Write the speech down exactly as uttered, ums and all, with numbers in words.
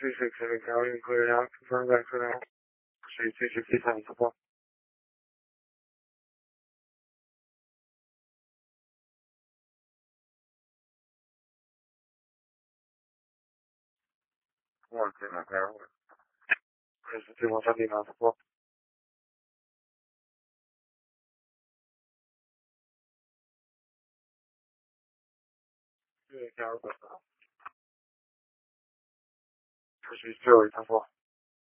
six seven Calvin, clear out, confirm back for now. Proceed two sixty-seven, support. One, two, nine, power. Chris, two, one, seventy, nine, support. Two, tower, proceed two, eight, support.